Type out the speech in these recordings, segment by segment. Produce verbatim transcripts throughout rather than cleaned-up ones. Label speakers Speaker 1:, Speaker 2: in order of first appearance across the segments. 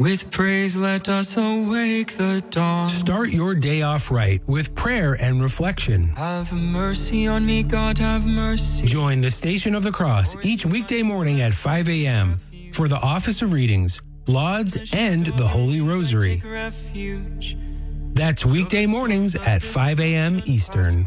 Speaker 1: With praise, let us awake the dawn.
Speaker 2: Start your day off right with prayer and reflection.
Speaker 1: Have mercy on me, God, have mercy.
Speaker 2: Join the Station of the Cross each weekday morning at five a.m. for the Office of Readings, Lauds, and the Holy Rosary. That's weekday mornings at five a.m. Eastern.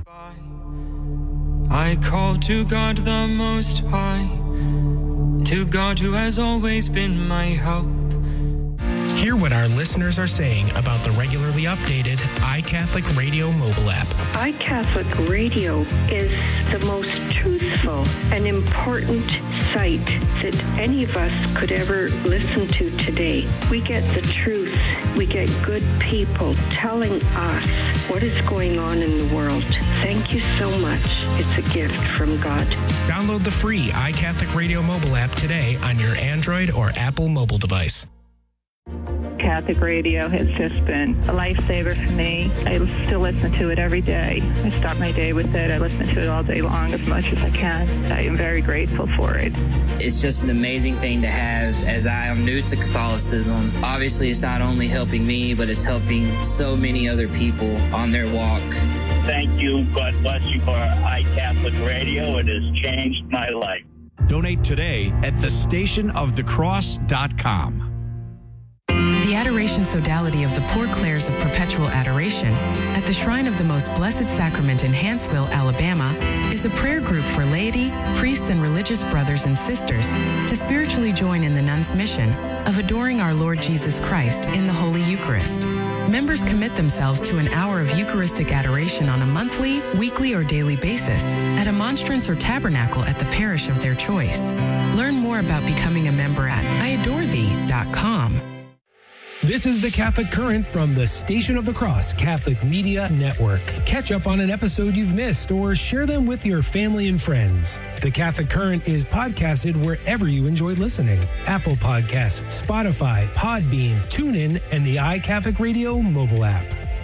Speaker 1: I call to God the Most High, to God who has always been my help.
Speaker 3: Hear what our listeners are saying about the regularly updated iCatholic Radio mobile app.
Speaker 4: iCatholic Radio is the most truthful and important site that any of us could ever listen to today. We get the truth. We get good people telling us what is going on in the world. Thank you so much. It's a gift from God.
Speaker 3: Download the free iCatholic Radio mobile app today on your Android or Apple mobile device.
Speaker 5: Catholic radio has just been a lifesaver for me. I still listen to it every day. I start my day with it. I listen to it all day long as much as I can. I am very grateful for it.
Speaker 6: It's just an amazing thing to have as I am new to Catholicism. Obviously, it's not only helping me, but it's helping so many other people on their walk.
Speaker 7: Thank you. God bless you for iCatholic Radio. It has changed my life.
Speaker 8: Donate today at the station of the cross dot com.
Speaker 9: The Adoration Sodality of the Poor Clares of Perpetual Adoration at the Shrine of the Most Blessed Sacrament in Hanceville, Alabama, is a prayer group for laity, priests, and religious brothers and sisters to spiritually join in the nuns' mission of adoring our Lord Jesus Christ in the Holy Eucharist. Members commit themselves to an hour of Eucharistic adoration on a monthly, weekly, or daily basis at a monstrance or tabernacle at the parish of their choice. Learn more about becoming a member at I adore thee dot com.
Speaker 2: This is the Catholic Current from the Station of the Cross Catholic Media Network. Catch up on an episode you've missed or share them with your family and friends. The Catholic Current is podcasted wherever you enjoy listening. Apple Podcasts, Spotify, Podbean, TuneIn, and the iCatholic Radio mobile app.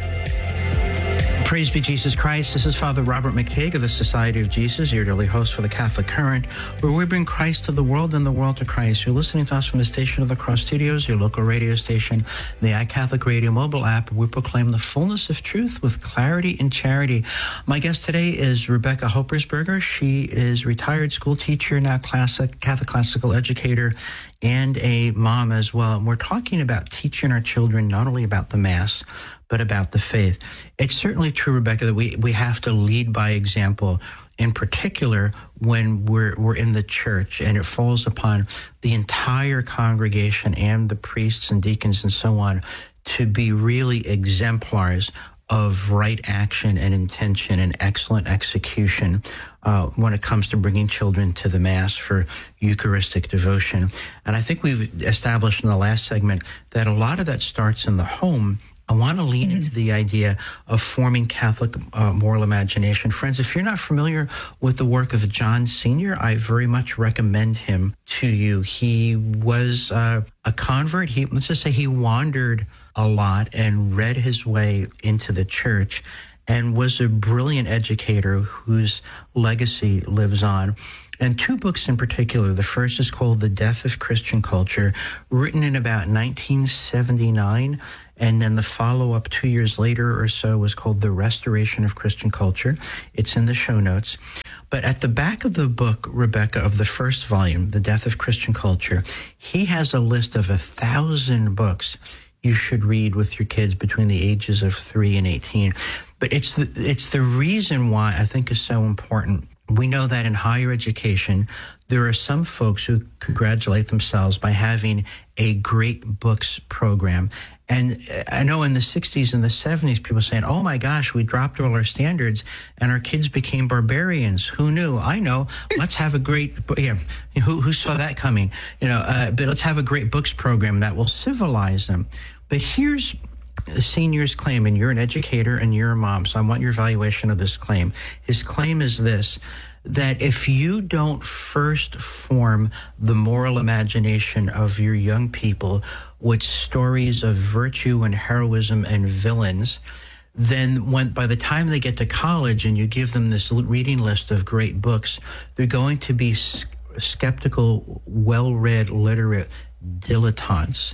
Speaker 10: Praise be Jesus Christ. This is Father Robert McCaig of the Society of Jesus, your daily host for the Catholic Current, where we bring Christ to the world and the world to Christ. You're listening to us from the Station of the Cross Studios, your local radio station, the iCatholic Radio mobile app. We proclaim the fullness of truth with clarity and charity. My guest today is Rebecca Hoppersberger. She is retired school teacher, now classic Catholic classical educator, and a mom as well. And we're talking about teaching our children not only about the Mass, but about the faith. It's certainly true, Rebecca, that we, we have to lead by example, in particular when we're we're in the church, and it falls upon the entire congregation and the priests and deacons and so on to be really exemplars of right action and intention and excellent execution uh, when it comes to bringing children to the Mass for Eucharistic devotion. And I think we've established in the last segment that a lot of that starts in the home. I want to lean into the idea of forming Catholic uh, moral imagination. Friends, if you're not familiar with the work of John Senior, I very much recommend him to you. He was uh, a convert. He, let's just say he wandered a lot and read his way into the church and was a brilliant educator whose legacy lives on. And two books in particular. The first is called The Death of Christian Culture, written in about nineteen seventy-nine. And then the follow-up two years later or so was called The Restoration of Christian Culture. It's in the show notes. But at the back of the book, Rebecca, of the first volume, The Death of Christian Culture, he has a list of a thousand books you should read with your kids between the ages of three and eighteen. But it's the, it's the reason why I think is so important. We know that in higher education, there are some folks who congratulate themselves by having a great books program. And I know in the sixties and the seventies, people saying, oh my gosh, we dropped all our standards and our kids became barbarians. Who knew? I know. Let's have a great, yeah, who, who saw that coming? You know, uh, but let's have a great books program that will civilize them. But here's Senior's claim, and you're an educator and you're a mom, so I want your evaluation of this claim. His claim is this, that if you don't first form the moral imagination of your young people with stories of virtue and heroism and villains, then when by the time they get to college and you give them this reading list of great books, they're going to be skeptical, well-read, literate dilettantes.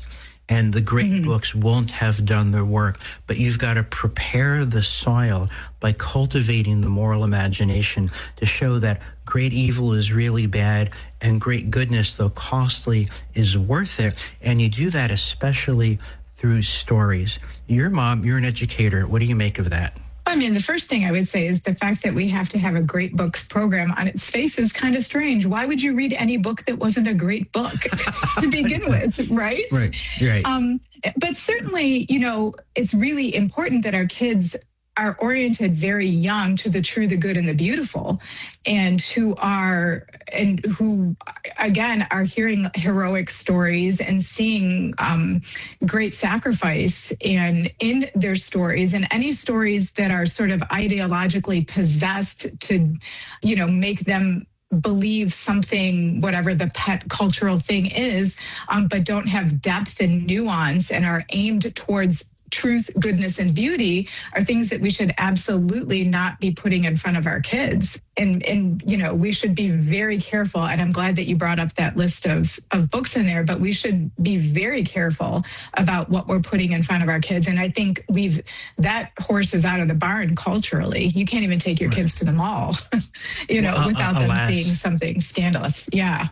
Speaker 10: and the great
Speaker 11: Mm-hmm.
Speaker 10: books won't have done their work. But you've got to prepare the soil by cultivating the moral imagination to show that great evil is really bad and great goodness, though costly, is worth it. And you do that especially through stories. Your mom, you're an educator. What do you make of that?
Speaker 11: I mean, the first thing I would say is the fact that we have to have a great books program on its face is kind of strange. Why would you read any book that wasn't a great book to begin with, right?
Speaker 10: Right, right.
Speaker 11: Um, but certainly, you know, it's really important that our kids are oriented very young to the true, the good, and the beautiful, and who are, and who, again, are hearing heroic stories and seeing um, great sacrifice and in their stories, and any stories that are sort of ideologically possessed to, you know, make them believe something, whatever the pet cultural thing is, um, but don't have depth and nuance and are aimed towards truth, goodness, and beauty, are things that we should absolutely not be putting in front of our kids. And, and you know, we should be very careful. And I'm glad that you brought up that list of, of books in there, but we should be very careful about what we're putting in front of our kids. And I think we've, that horse is out of the barn culturally. You can't even take your kids to the mall, you know,
Speaker 10: Well, uh,
Speaker 11: without
Speaker 10: uh,
Speaker 11: them
Speaker 10: alas.
Speaker 11: seeing something scandalous. Yeah.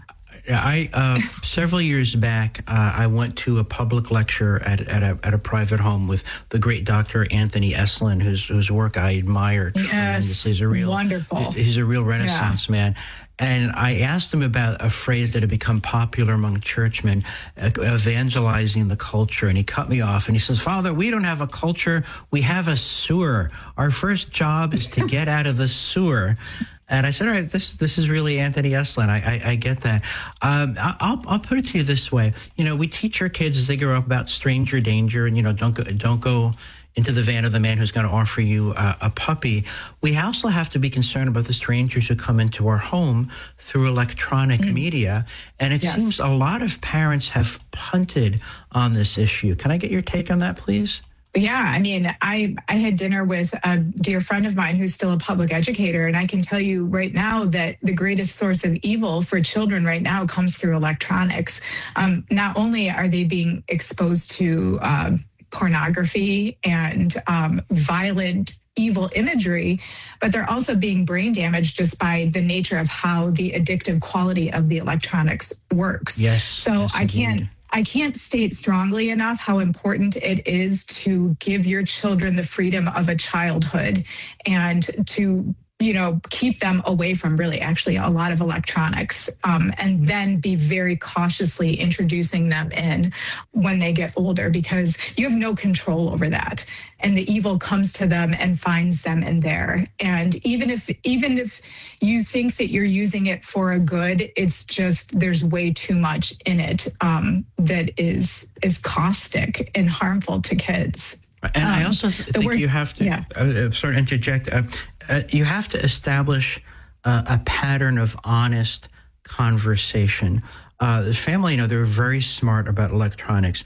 Speaker 10: I uh, several years back, uh, I went to a public lecture at at a, at a private home with the great Doctor Anthony Eslin, whose whose work I admire tremendously. He's a real
Speaker 11: wonderful.
Speaker 10: He's a real Renaissance man. And I asked him about a phrase that had become popular among churchmen, uh, evangelizing the culture. And he cut me off and he says, "Father, we don't have a culture. We have a sewer. Our first job is to get out of the sewer." And I said, all right, this this is really Anthony Eslin. I, I, I get that. Um, I'll I'll put it to you this way. You know, we teach our kids as they grow up about stranger danger, and you know, don't go don't go into the van of the man who's going to offer you a, a puppy. We also have to be concerned about the strangers who come into our home through electronic mm. media. And it
Speaker 11: yes.
Speaker 10: seems a lot of parents have punted on this issue. Can I get your take on that, please?
Speaker 11: Yeah, I mean, I, I had dinner with a dear friend of mine who's still a public educator, and I can tell you right now that the greatest source of evil for children right now comes through electronics. Um, not only are they being exposed to uh, pornography and um, violent evil imagery, but they're also being brain damaged just by the nature of how the addictive quality of the electronics works.
Speaker 10: Yes.
Speaker 11: So
Speaker 10: yes,
Speaker 11: I can't...
Speaker 10: indeed.
Speaker 11: I can't state strongly enough how important it is to give your children the freedom of a childhood and to, you know, keep them away from really actually a lot of electronics, um, and then be very cautiously introducing them in when they get older, because you have no control over that. And the evil comes to them and finds them in there. And even if even if you think that you're using it for a good, it's just there's way too much in it um, that is is caustic and harmful to kids.
Speaker 10: And
Speaker 11: um,
Speaker 10: I also th- think
Speaker 11: word,
Speaker 10: you have to
Speaker 11: yeah.
Speaker 10: uh, sort of interject. Uh, uh, you have to establish uh, a pattern of honest conversation. Uh, the family, you know, they're very smart about electronics.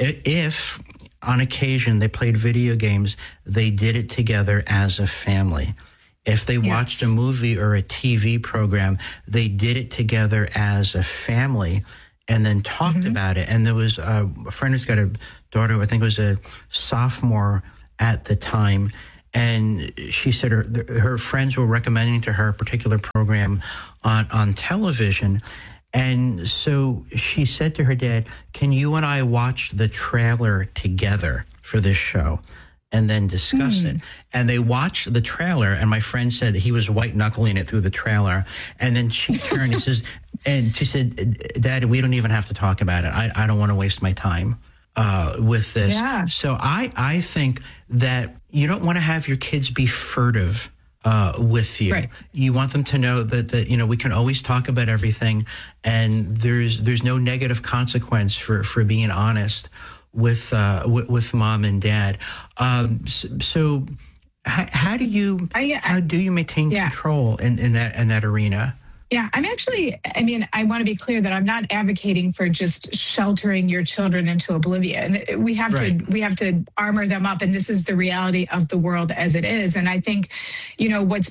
Speaker 10: If on occasion they played video games, they did it together as a family. If they watched
Speaker 11: yes.
Speaker 10: a movie or a T V program, they did it together as a family and then talked mm-hmm. about it. And there was a, a friend who's got a daughter who I think was a sophomore at the time, and she said her, her friends were recommending to her a particular program on, on television. And so she said to her dad, "Can you and I watch the trailer together for this show and then discuss mm. it?" And they watched the trailer, and my friend said that he was white-knuckling it through the trailer. And then she turned and says, and she said, "Dad, we don't even have to talk about it. I, I don't want to waste my time uh, with this."
Speaker 11: Yeah.
Speaker 10: So I, I think that you don't want to have your kids be furtive Uh, with you.
Speaker 11: Right.
Speaker 10: You want them to know that, that, you know, we can always talk about everything, and there's there's no negative consequence for, for being honest with, uh, with with mom and dad. Um, so, so how, how do you
Speaker 11: I, I,
Speaker 10: how do you maintain
Speaker 11: yeah.
Speaker 10: control in, in that in that arena?
Speaker 11: Yeah, I'm actually, I mean, I want to be clear that I'm not advocating for just sheltering your children into oblivion. We have right. to, we have to armor them up, and this is the reality of the world as it is. And I think, you know, what's been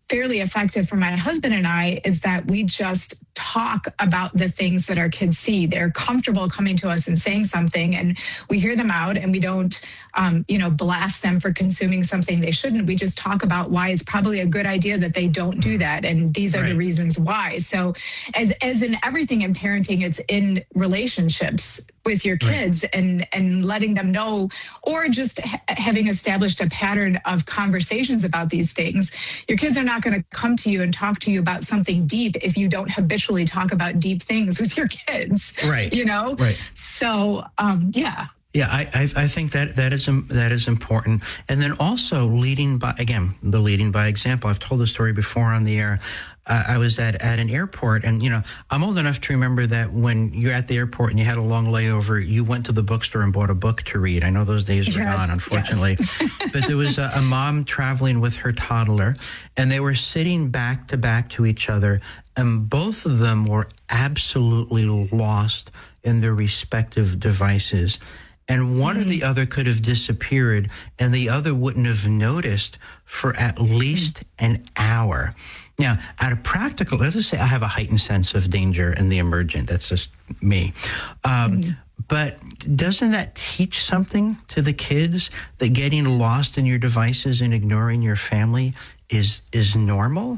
Speaker 11: fairly effective for my husband and I is that we just talk about the things that our kids see. They're comfortable coming to us and saying something, and we hear them out, and we don't, um, you know, blast them for consuming something they shouldn't. We just talk about why it's probably a good idea that they don't do that, and these are right. the reasons why. So, as as in everything in parenting, it's in relationships with your kids right. and and letting them know, or just ha- having established a pattern of conversations about these things. Your kids are not going to come to you and talk to you about something deep if you don't habitually talk about deep things with your kids.
Speaker 10: Right.
Speaker 11: You know?
Speaker 10: Right.
Speaker 11: So, um, yeah.
Speaker 10: Yeah, I, I I think that that is that is important, and then also leading by again the leading by example. I've told the story before on the air. Uh, I was at, at an airport, and you know I'm old enough to remember that when you're at the airport and you had a long layover, you went to the bookstore and bought a book to read. I know those days were yes, gone, unfortunately. Yes. But there was a, a mom traveling with her toddler, and they were sitting back to back to each other, and both of them were absolutely lost in their respective devices. And one mm-hmm. or the other could have disappeared, and the other wouldn't have noticed for at least mm-hmm. an hour. Now, at a practical, let's just say I have a heightened sense of danger and the emergent. That's just me. Um, mm-hmm. But doesn't that teach something to the kids that getting lost in your devices and ignoring your family is is normal?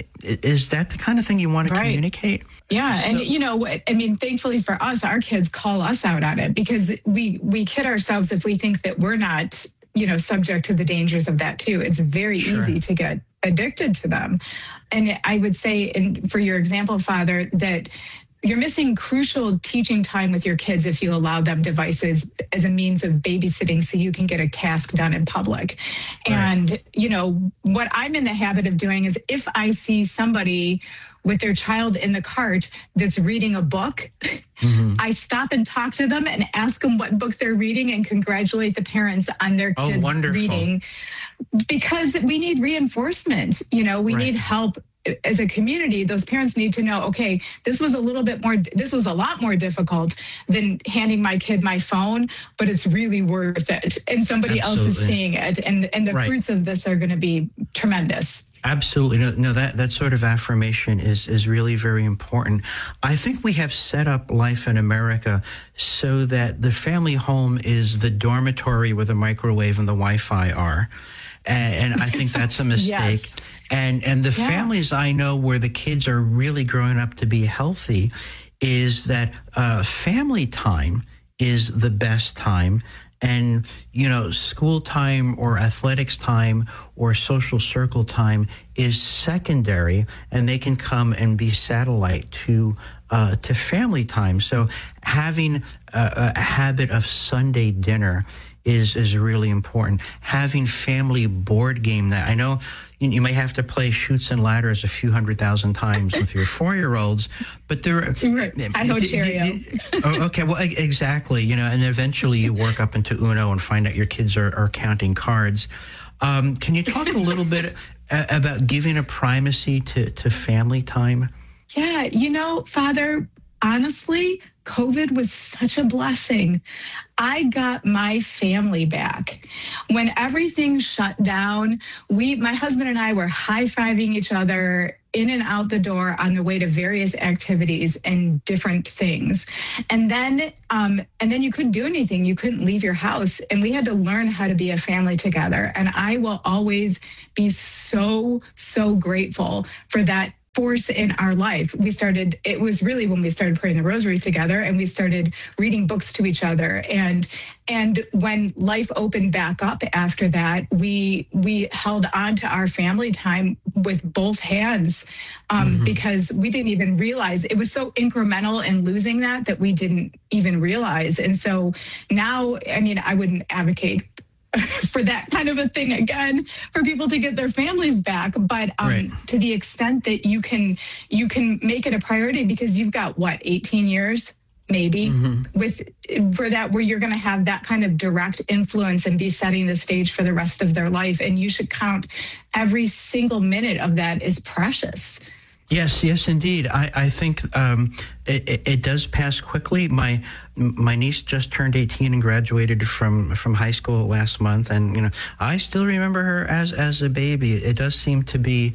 Speaker 10: Is that the kind of thing you want to right. communicate?
Speaker 11: Yeah.
Speaker 10: So,
Speaker 11: and, you know, I mean, thankfully for us, our kids call us out on it, because we, we kid ourselves if we think that we're not, you know, subject to the dangers of that too. It's very sure. easy to get addicted to them. And I would say, in, for your example, Father, that you're missing crucial teaching time with your kids if you allow them devices as a means of babysitting so you can get a task done in public. Right. And, you know, what I'm in the habit of doing is if I see somebody with their child in the cart that's reading a book, mm-hmm. I stop and talk to them and ask them what book they're reading and congratulate the parents on their kids
Speaker 10: oh,
Speaker 11: reading, because we need reinforcement. You know, we right. need help. As a community, those parents need to know, okay, this was a little bit more, this was a lot more difficult than handing my kid my phone, but it's really worth it. And somebody Absolutely. else is seeing it. And, and the right. fruits of this are going to be tremendous.
Speaker 10: Absolutely. No, no, that, that sort of affirmation is, is really very important. I think we have set up life in America so that the family home is the dormitory where the microwave and the Wi-Fi are. And, and I think that's a mistake. yes. And and the yeah. families I know where the kids are really growing up to be healthy is that uh, family time is the best time. And, you know, school time or athletics time or social circle time is secondary, and they can come and be satellite to uh, to family time. So having a, a habit of Sunday dinner is is really important. Having family board game night. I know you, you may have to play Chutes and Ladders a few hundred thousand times with your four-year-olds, but there.
Speaker 11: I know Cheerio.
Speaker 10: Oh, okay, well, exactly. You know, and eventually you work up into Uno and find out your kids are, are counting cards. Um, can you talk a little bit about giving a primacy to to family time?
Speaker 11: Yeah, you know, Father, honestly, COVID was such a blessing. I got my family back. When everything shut down, we, my husband and I were high-fiving each other in and out the door on the way to various activities and different things. And then, um, and then you couldn't do anything. You couldn't leave your house. And we had to learn how to be a family together. And I will always be so, so grateful for that force in our life. We started, it was really when we started praying the rosary together, and we started reading books to each other. And and when life opened back up after that, we we held on to our family time with both hands, um, mm-hmm. because we didn't even realize it was so incremental in losing that that we didn't even realize. And so now, I mean, I wouldn't advocate for that kind of a thing again, for people to get their families back. But um, right. to the extent that you can, you can make it a priority, because you've got what, eighteen years, maybe mm-hmm. with for that, where you're going to have that kind of direct influence and be setting the stage for the rest of their life. And you should count every single minute of that is precious.
Speaker 10: Yes, yes, indeed. I, I think um, it, it, it does pass quickly. My my niece just turned eighteen and graduated from, from high school last month, and you know I still remember her as as a baby. It does seem to be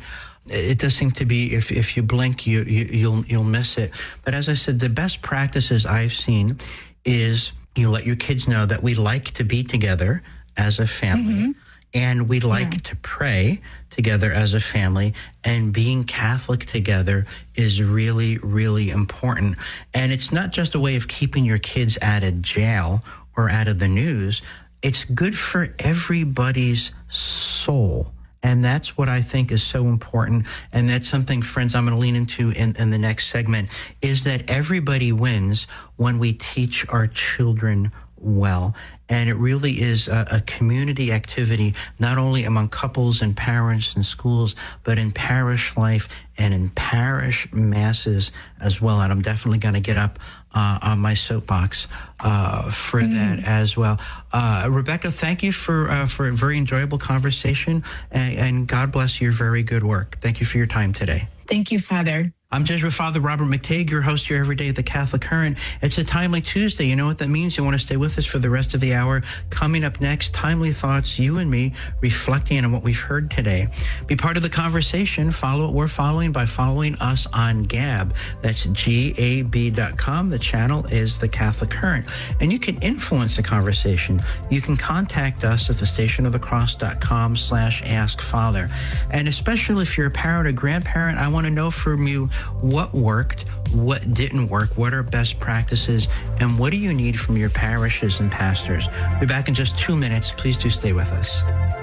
Speaker 10: it does seem to be, if, if you blink, you, you, you'll, you'll miss it. But as I said, the best practices I've seen is you let your kids know that we like to be together as a family. Mm-hmm. And we like yeah. to pray together as a family, and being Catholic together is really, really important. And it's not just a way of keeping your kids out of jail or out of the news. It's good for everybody's soul. And that's what I think is so important. And that's something, friends, I'm going to lean into in, in the next segment, is that everybody wins when we teach our children well. And it really is a, a community activity, not only among couples and parents and schools, but in parish life and in parish masses as well. And I'm definitely going to get up uh, on my soapbox uh, for mm. that as well. Uh, Rebecca, thank you for uh, for a very enjoyable conversation, and, and God bless your very good work. Thank you for your time today.
Speaker 11: Thank you, Father.
Speaker 10: I'm Jesuit Father Robert McTague, your host here every day at the Catholic Current. It's a Timely Tuesday. You know what that means? You want to stay with us for the rest of the hour. Coming up next, Timely Thoughts, you and me reflecting on what we've heard today. Be part of the conversation. Follow what we're following by following us on Gab. That's G A B dot com. The channel is the Catholic Current. And you can influence the conversation. You can contact us at the station of the cross dot com slash ask father. And especially if you're a parent or grandparent, I want to know from you what worked, what didn't work, what are best practices, and what do you need from your parishes and pastors. We'll be back in just two minutes. Please do stay with us.